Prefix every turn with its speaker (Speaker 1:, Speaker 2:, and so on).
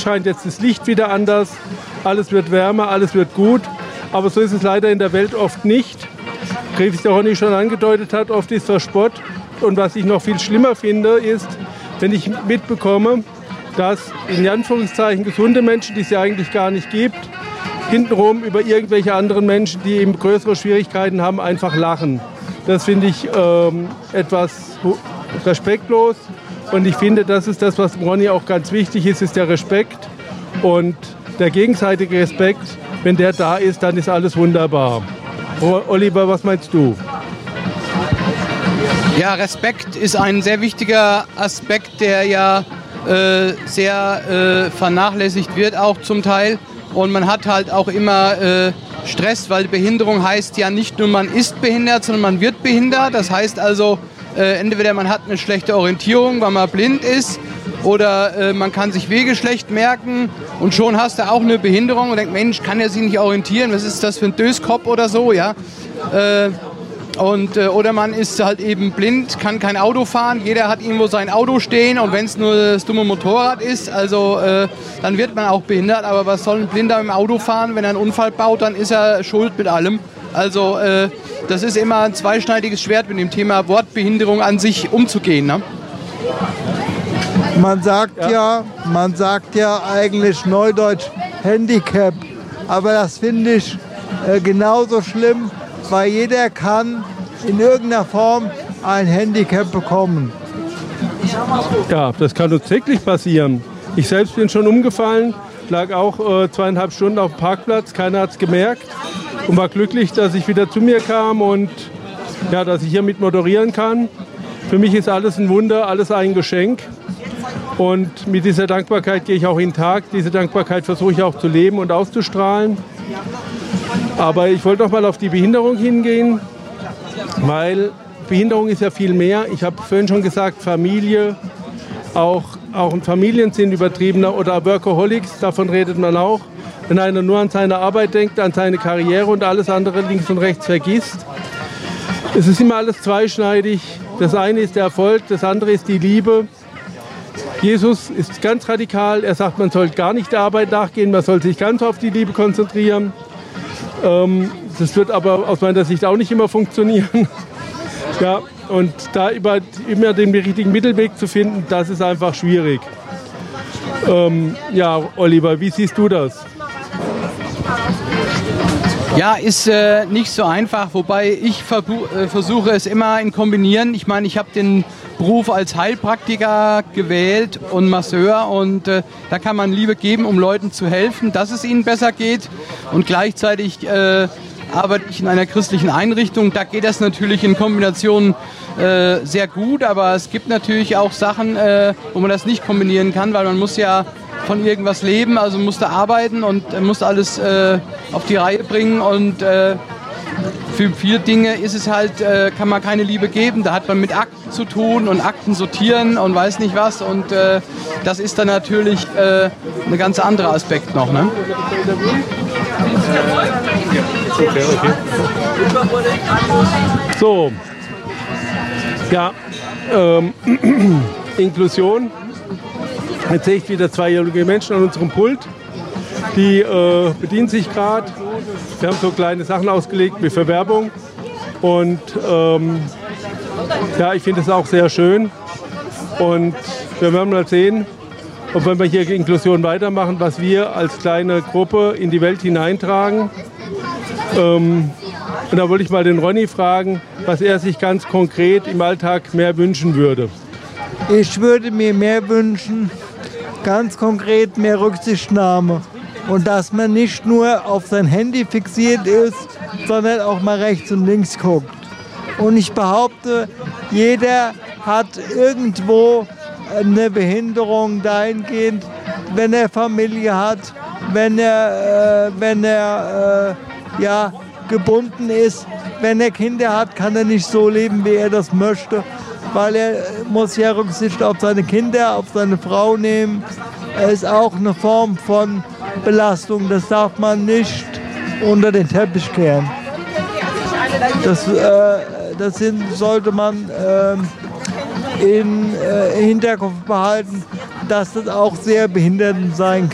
Speaker 1: scheint jetzt das Licht wieder anders, alles wird wärmer, alles wird gut. Aber so ist es leider in der Welt oft nicht. Wie es der Ronny schon angedeutet hat, oft ist das Spott. Und was ich noch viel schlimmer finde, ist, wenn ich mitbekomme, dass in Anführungszeichen gesunde Menschen, die es ja eigentlich gar nicht gibt, hintenrum über irgendwelche anderen Menschen, die eben größere Schwierigkeiten haben, einfach lachen. Das finde ich etwas respektlos. Und ich finde, das ist das, was Ronny auch ganz wichtig ist der Respekt und der gegenseitige Respekt. Wenn der da ist, dann ist alles wunderbar. Oliver, was meinst du?
Speaker 2: Ja, Respekt ist ein sehr wichtiger Aspekt, der ja sehr vernachlässigt wird, auch zum Teil. Und man hat halt auch immer Stress, weil Behinderung heißt ja nicht nur, man ist behindert, sondern man wird behindert. Das heißt also, entweder man hat eine schlechte Orientierung, weil man blind ist, oder man kann sich Wege schlecht merken und schon hast du auch eine Behinderung und denkst, Mensch, kann er sich nicht orientieren, was ist das für ein Döskopf oder so, ja. Oder man ist halt eben blind, kann kein Auto fahren, jeder hat irgendwo sein Auto stehen und wenn es nur das dumme Motorrad ist, also dann wird man auch behindert, aber was soll ein Blinder im Auto fahren, wenn er einen Unfall baut, dann ist er schuld mit allem. Also das ist immer ein zweischneidiges Schwert, mit dem Thema Wortbehinderung an sich umzugehen, ne?
Speaker 3: Man sagt ja eigentlich neudeutsch Handicap, aber das finde ich genauso schlimm, weil jeder kann in irgendeiner Form ein Handicap bekommen.
Speaker 1: Ja, das kann uns täglich passieren. Ich selbst bin schon umgefallen, lag auch 2,5 Stunden auf dem Parkplatz, keiner hat es gemerkt und war glücklich, dass ich wieder zu mir kam und ja, dass ich hier mit moderieren kann. Für mich ist alles ein Wunder, alles ein Geschenk. Und mit dieser Dankbarkeit gehe ich auch in den Tag. Diese Dankbarkeit versuche ich auch zu leben und auszustrahlen. Aber ich wollte noch mal auf die Behinderung hingehen, weil Behinderung ist ja viel mehr. Ich habe vorhin schon gesagt, Familie, auch Familien sind übertriebener oder Workaholics, davon redet man auch. Wenn einer nur an seine Arbeit denkt, an seine Karriere und alles andere links und rechts vergisst. Es ist immer alles zweischneidig. Das eine ist der Erfolg, das andere ist die Liebe. Jesus ist ganz radikal. Er sagt, man soll gar nicht der Arbeit nachgehen, man soll sich ganz auf die Liebe konzentrieren. Das wird aber aus meiner Sicht auch nicht immer funktionieren. Ja, und da immer den richtigen Mittelweg zu finden, das ist einfach schwierig. Ja, Oliver, wie siehst du das?
Speaker 2: Ja, ist nicht so einfach, wobei ich versuche es immer in Kombinieren. Ich meine, ich habe den Beruf als Heilpraktiker gewählt und Masseur und da kann man Liebe geben, um Leuten zu helfen, dass es ihnen besser geht und gleichzeitig arbeite ich in einer christlichen Einrichtung. Da geht das natürlich in Kombination sehr gut, aber es gibt natürlich auch Sachen, wo man das nicht kombinieren kann, weil man muss ja von irgendwas leben, also musste arbeiten und musste alles auf die Reihe bringen und für viele Dinge ist es halt, kann man keine Liebe geben, da hat man mit Akten zu tun und Akten sortieren und weiß nicht was und das ist dann natürlich ein ganz anderer Aspekt noch, ne?
Speaker 1: Okay. So, ja, Inklusion. Jetzt sehe ich wieder 2 junge Menschen an unserem Pult. Die bedienen sich gerade. Wir haben so kleine Sachen ausgelegt wie für Werbung. Und ja, ich finde es auch sehr schön. Und wir werden mal sehen, ob wir hier Inklusion weitermachen, was wir als kleine Gruppe in die Welt hineintragen. Und da wollte ich mal den Ronny fragen, was er sich ganz konkret im Alltag mehr wünschen würde.
Speaker 3: Ich würde mir mehr wünschen, ganz konkret mehr Rücksichtnahme. Und dass man nicht nur auf sein Handy fixiert ist, sondern auch mal rechts und links guckt. Und ich behaupte, jeder hat irgendwo eine Behinderung dahingehend, wenn er Familie hat, wenn er gebunden ist. Wenn er Kinder hat, kann er nicht so leben, wie er das möchte, weil er muss ja Rücksicht auf seine Kinder, auf seine Frau nehmen. Es ist auch eine Form von Belastung, das darf man nicht unter den Teppich kehren. Das sollte man im Hinterkopf behalten, dass das auch sehr behindernd sein kann.